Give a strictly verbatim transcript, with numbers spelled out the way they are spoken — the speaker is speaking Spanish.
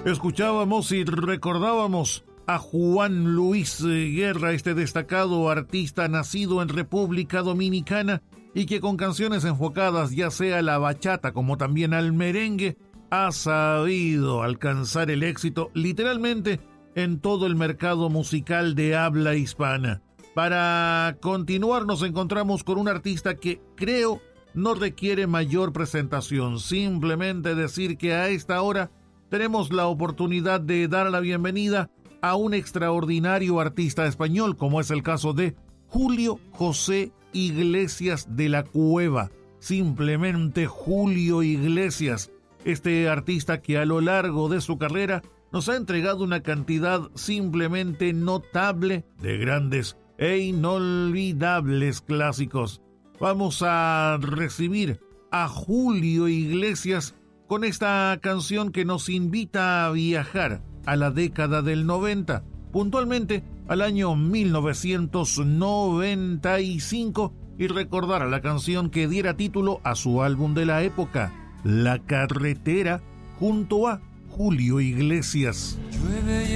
Escuchábamos y recordábamos a Juan Luis Guerra, este destacado artista nacido en República Dominicana y que con canciones enfocadas ya sea a la bachata como también al merengue, ha sabido alcanzar el éxito literalmente en todo el mercado musical de habla hispana. Para continuar nos encontramos con un artista que creo no requiere mayor presentación, simplemente decir que a esta hora tenemos la oportunidad de dar la bienvenida a un extraordinario artista español, como es el caso de Julio José Iglesias de la Cueva. Simplemente Julio Iglesias, este artista que a lo largo de su carrera nos ha entregado una cantidad simplemente notable de grandes e inolvidables clásicos. Vamos a recibir a Julio Iglesias con esta canción que nos invita a viajar a la década del noventa, puntualmente al año mil novecientos noventa y cinco, y recordar a la canción que diera título a su álbum de la época, La Carretera, junto a Julio Iglesias. Llueve